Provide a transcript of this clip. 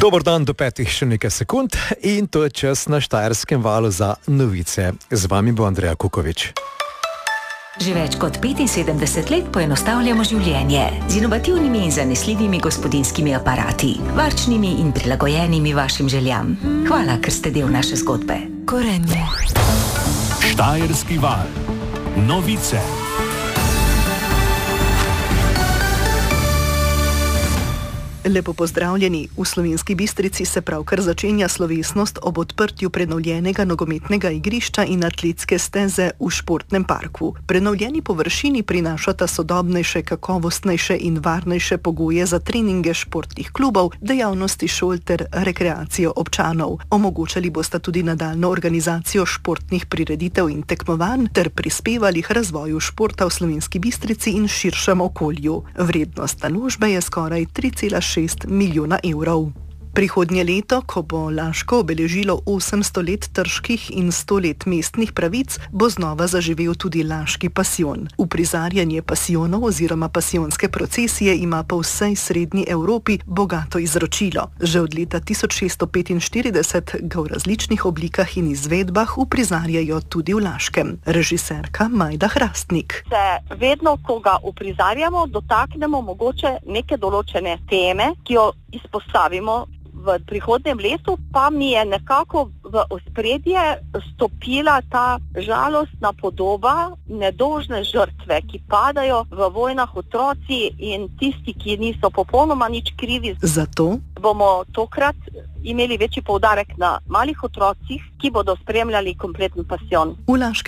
Dober dan, do 5 še nekaj sekund in to je čas na Štajerskem valu za novice. Z vami bo Andreja Kukovič. Že več kot 75 let poenostavljamo življenje z inovativnimi in zanesljivimi gospodinjskimi aparati, varčnimi in prilagojenimi vašim željam. Hvala, ker ste del naše zgodbe. Gorenje. Štajerski val. Novice. Lepo pozdravljeni. V Slovenski Bistrici se pravkar začenja slovesnost ob odprtju prenovljenega nogometnega igrišča in atletske steze v športnem parku. Prenovljeni površini prinašata sodobnejše, kakovostnejše in varnejše pogoje za treninge športnih klubov, dejavnosti šol ter rekreacijo občanov. Omogočali bosta tudi nadaljnjo organizacijo športnih prireditev in tekmovanj ter prispevali k razvoju športa v Slovenski Bistrici in širšem okolju. Vrednost naložbe je skoraj 3,6 milijona evrov. Prihodnje leto, ko bo Laško obeležilo 800 let trških in 100 let mestnih pravic, bo znova zaživel tudi Laški pasijon. Uprizarjanje pasijonov oziroma pasijonske procesije ima po vsej srednji Evropi bogato izročilo. Že od leta 1645 ga v različnih oblikah in izvedbah uprizarjajo tudi v Laškem. Režiserka Majda Hrastnik. Se vedno, ko ga uprizarjamo, dotaknemo mogoče neke določene teme, ki jo izpostavimo. V prihodnjem letu pa mi je nekako v ospredje stopila ta žalostna podoba nedolžne žrtve, ki padajo v vojnah, otroci in tisti, ki niso popolnoma nič krivi. Zato bomo tokrat imeli večji poudarek na malih otrocih, ki bodo spremljali kompletni pasijon. V Laškem